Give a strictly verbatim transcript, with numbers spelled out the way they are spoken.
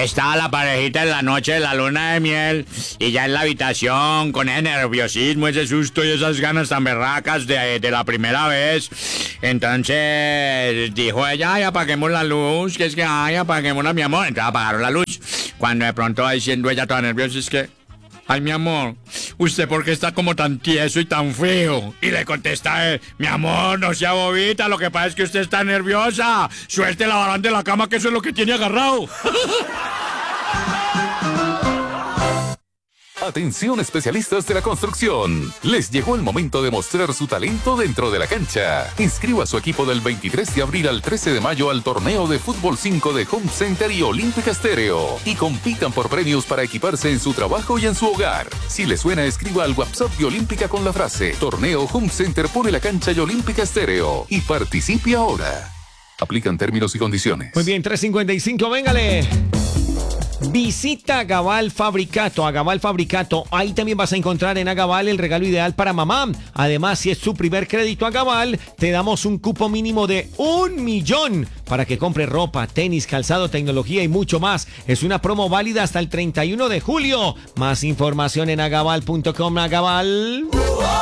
Estaba la parejita en la noche de la luna de miel y ya en la habitación con ese nerviosismo, ese susto y esas ganas tan berracas de, de la primera vez. Entonces dijo ella, ay, apaguemos la luz, que es que, ay, apaguémosla, mi amor. Entonces apagaron la luz. Cuando de pronto va diciendo ella toda nerviosa, es que, ay, mi amor, ¿usted por qué está como tan tieso y tan frío? Y le contesta él, mi amor, no sea bobita, lo que pasa es que usted está nerviosa. Suelte la baranda de la cama, que eso es lo que tiene agarrado. Atención, especialistas de la construcción. Les llegó el momento de mostrar su talento dentro de la cancha. Inscriba a su equipo del veintitrés de abril al trece de mayo al torneo de fútbol cinco de Home Center y Olímpica Estéreo. Y compitan por premios para equiparse en su trabajo y en su hogar. Si le suena, escriba al WhatsApp de Olímpica con la frase Torneo Home Center pone la cancha y Olímpica Estéreo. Y participe ahora. Aplican términos y condiciones. Muy bien, tres cincuenta y cinco, véngale. Visita a Gabal Fabricato, a Gabal Fabricato. Ahí también vas a encontrar en Agabal el regalo ideal para mamá. Además, si es su primer crédito a Gabal, te damos un cupo mínimo de un millón para que compre ropa, tenis, calzado, tecnología y mucho más. Es una promo válida hasta el treinta y uno de julio. Más información en agabal punto com. Agabal.